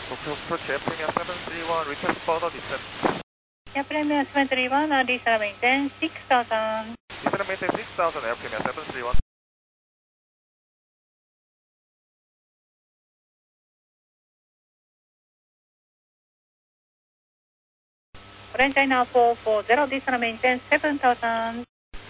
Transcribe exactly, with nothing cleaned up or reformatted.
Tokyo approach Air Premier seven three one, request further descent. Air Premier seven three one, uh, descent maintain six thousand. Descent maintain six thousand, Air Premier seven three one. Orange China four four zero, descent maintain seven thousand.